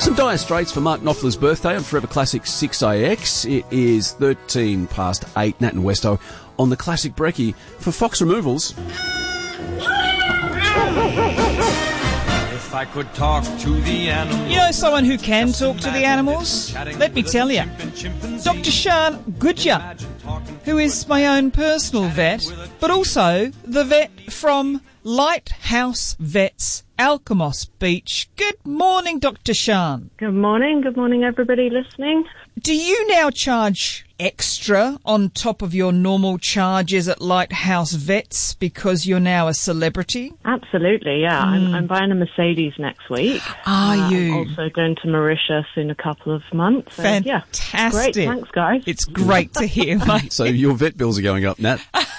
Some Dire Straits for Mark Knopfler's birthday on Forever Classic 6AX. It is 13 past 8, Nat and Westo on the Classic Brekkie for Fox Removals. If I could talk to the animals. You know someone who can talk to the animals? Let me tell you. Dr. Sian Gudja, who is my own personal vet, but also the vet from Lighthouse Vets, Alkimos Beach. Good morning, Dr. Sian. Good morning. Good morning, everybody listening. Do you now charge extra on top of your normal charges at Lighthouse Vets because you're now a celebrity? Absolutely, yeah. I'm buying a Mercedes next week. Are you? I'm also going to Mauritius in a couple of months. So, Fantastic. Yeah. Great, thanks, guys. It's great to hear, mate. So your vet bills are going up, Nat.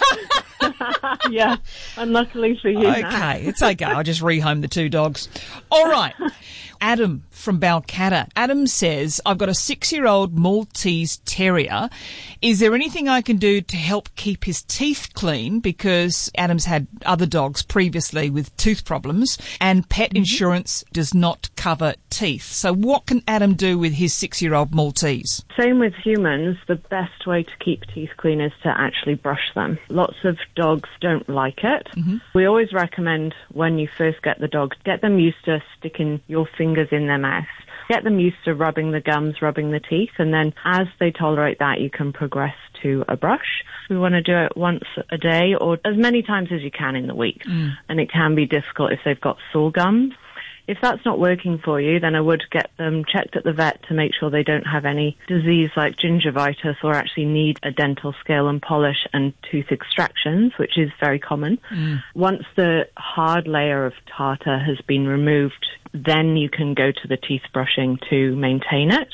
Yeah, unluckily for you. Okay, it's okay. I'll just rehome the two dogs. All right. Adam from Balcatta. Adam says, I've got a 6-year-old Maltese Terrier. Is there anything I can do to help keep his teeth clean? Because Adam's had other dogs previously with tooth problems and pet insurance does not cover teeth. So what can Adam do with his 6-year-old Maltese? Same with humans. The best way to keep teeth clean is to actually brush them. Lots of dogs don't like it. We always recommend when you first get the dog, get them used to sticking your fingers in their mouth. Get them used to rubbing the gums, rubbing the teeth, and then as they tolerate that, you can progress to a brush. We want to do it once a day or as many times as you can in the week. And it can be difficult if they've got sore gums. If that's not working for you, then I would get them checked at the vet to make sure they don't have any disease like gingivitis or actually need a dental scale and polish and tooth extractions, which is very common. Once the hard layer of tartar has been removed, then you can go to the teeth brushing to maintain it.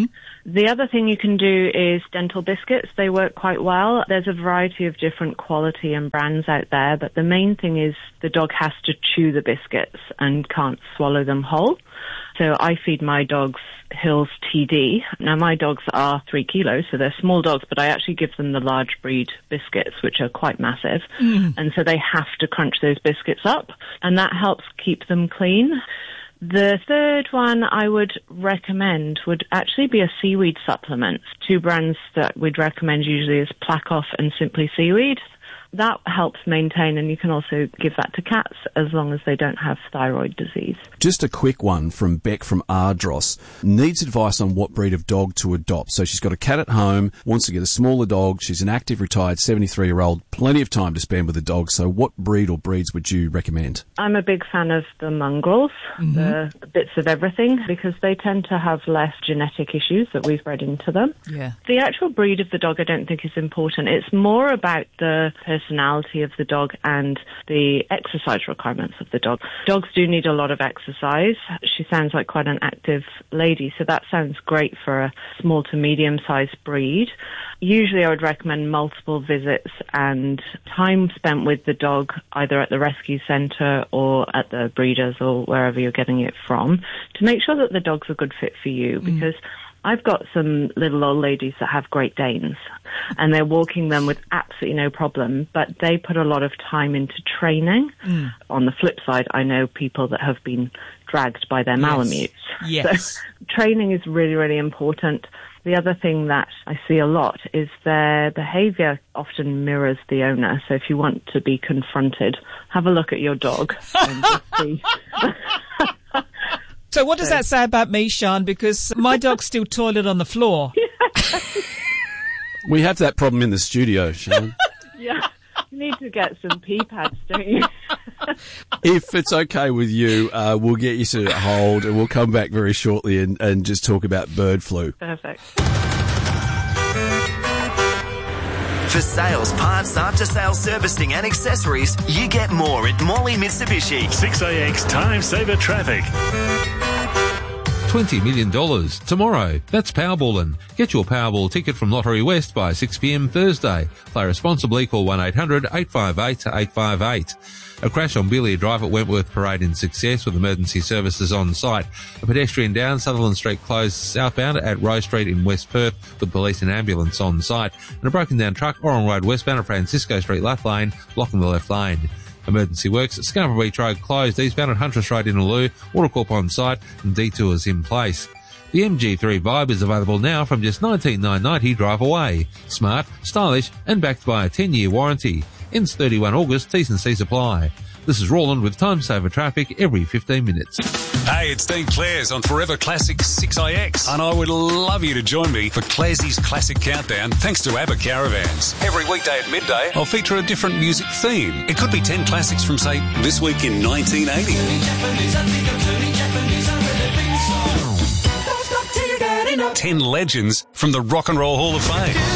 The other thing you can do is dental biscuits. They work quite well. There's a variety of different quality and brands out there, but the main thing is the dog has to chew the biscuits and can't swallow them whole. So I feed my dogs Hills TD. Now my dogs are 3 kilos, so they're small dogs, but I actually give them the large breed biscuits, which are quite massive. And so they have to crunch those biscuits up, and that helps keep them clean. The third one I would recommend would actually be a seaweed supplement. 2 brands that we'd recommend usually is Plakoff and Simply Seaweed. That helps maintain, and you can also give that to cats as long as they don't have thyroid disease. Just a quick one from Beck from Ardros. Needs advice on what breed of dog to adopt. So she's got a cat at home, wants to get a smaller dog. She's an active, retired 73-year-old. Plenty of time to spend with the dog. So what breed or breeds would you recommend? I'm a big fan of the mongrels, the bits of everything, because they tend to have less genetic issues that we've bred into them. Yeah. The actual breed of the dog I don't think is important. It's more about the personality of the dog and the exercise requirements of the dog. Dogs do need a lot of exercise. She sounds like quite an active lady, so that sounds great for a small to medium-sized breed. Usually I would recommend multiple visits and time spent with the dog, either at the rescue centre or at the breeders or wherever you're getting it from, to make sure that the dog's a good fit for you, because I've got some little old ladies that have Great Danes and they're walking them with absolutely no problem, but they put a lot of time into training. On the flip side, I know people that have been dragged by their Malamutes. Yes. So training is really, really important. The other thing that I see a lot is their behaviour often mirrors the owner. So if you want to be confronted, have a look at your dog and just see. So what does that say about me, Sian? Because my dogs still toilet on the floor. We have that problem in the studio, Sian. Yeah, you need to get some pee pads, don't you? If it's okay with you, we'll get you to hold and we'll come back very shortly and just talk about bird flu. Perfect. For sales, parts, after-sales servicing and accessories, you get more at Morley Mitsubishi. 6AX Time Saver Traffic. $20 million tomorrow. That's Powerballin'. Get your Powerball ticket from Lottery West by 6 p.m. Thursday. Play responsibly. Call 1-800-858-858. A crash on Beeley Drive at Wentworth Parade in success with emergency services on site. A pedestrian down, Sutherland Street closed southbound at Rose Street in West Perth with police and ambulance on site. And a broken down truck, Orrong Road westbound at Francisco Street left lane, blocking the left lane. Emergency works at Scarborough Beach Road closed eastbound at Huntress Road in Alloo, Watercorp on site and detours in place. The MG3 Vibe is available now from just $19,990 drive away. Smart, stylish and backed by a 10-year warranty. Ends 31 August, T&C supply. This is Roland with Time Saver Traffic every 15 minutes. Hey, it's Dean Clares on Forever Classic 6IX, and I would love you to join me for Clares's Classic Countdown thanks to ABBA Caravans. Every weekday at midday, I'll feature a different music theme. It could be 10 classics from, say, this week in 1980. 10 legends from the Rock and Roll Hall of Fame.